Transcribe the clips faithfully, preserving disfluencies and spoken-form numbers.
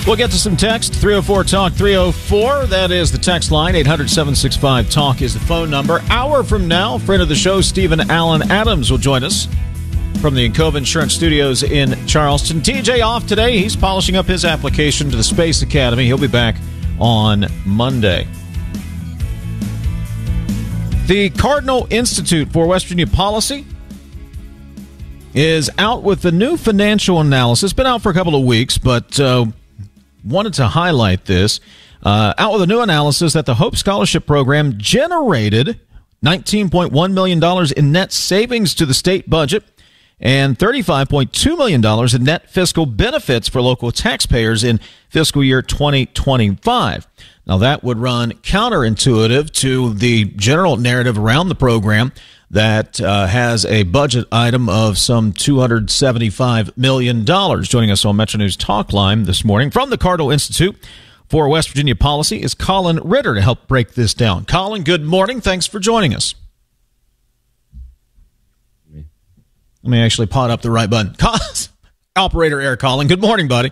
We'll get to some text. three oh four talk three oh four. That is the text line. eight hundred, seven six five, talk is the phone number. Hour from now, friend of the show, Stephen Allen Adams, will join us from the Encova Insurance Studios in Charleston. T J off today. He's polishing up his application to the Space Academy. He'll be back on Monday. The Cardinal Institute for West Virginia Policy is out with the new financial analysis. Been out for a couple of weeks, but uh, wanted to highlight this. Uh, out with a new analysis that the Hope Scholarship Program generated nineteen point one million dollars in net savings to the state budget and thirty-five point two million dollars in net fiscal benefits for local taxpayers in fiscal year twenty twenty-five. Now, that would run counterintuitive to the general narrative around the program that uh, has a budget item of some two hundred seventy-five million dollars. Joining us on Metro News Talk Line this morning from the Cardinal Institute for West Virginia Policy is Colin Ritter to help break this down. Colin, good morning. Thanks for joining us. Let me actually pot up the right button. Operator Air Colin, good morning, buddy.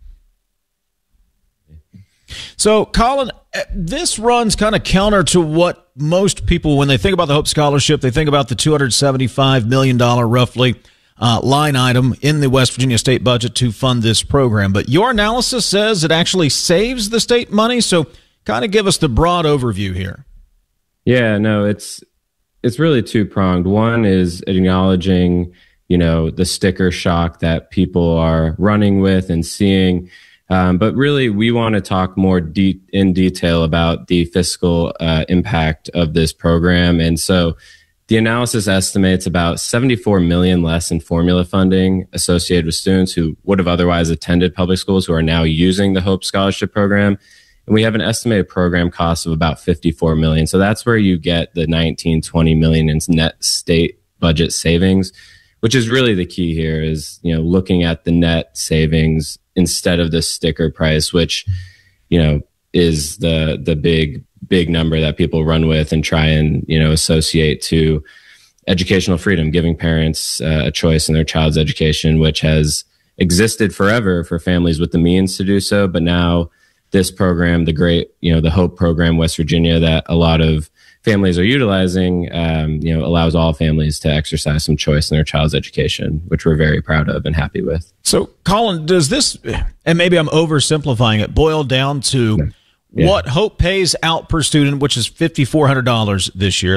So, Colin, this runs kind of counter to what most people, when they think about the Hope Scholarship, they think about the two hundred seventy-five million dollars roughly uh, line item in the West Virginia state budget to fund this program. But your analysis says it actually saves the state money. So kind of give us the broad overview here. Yeah, no, it's it's really two-pronged. One is acknowledging, you know, the sticker shock that people are running with and seeing. Um, but really, we want to talk more de- in detail about the fiscal uh, impact of this program. And so the analysis estimates about seventy-four million dollars less in formula funding associated with students who would have otherwise attended public schools who are now using the Hope Scholarship Program. And we have an estimated program cost of about fifty-four million dollars. So that's where you get the nineteen, twenty million dollars in net state budget savings, which is really the key here is, you know, looking at the net savings instead of the sticker price, which, you know, is the the big, big number that people run with and try and, you know, associate to educational freedom, giving parents uh, a choice in their child's education, which has existed forever for families with the means to do so. But now this program, the great, you know, the Hope program, West Virginia, that a lot of families are utilizing, um, you know, allows all families to exercise some choice in their child's education, which we're very proud of and happy with. So, Colin, does this, and maybe I'm oversimplifying it, boil down to yeah. what Hope pays out per student, which is five thousand four hundred dollars this year?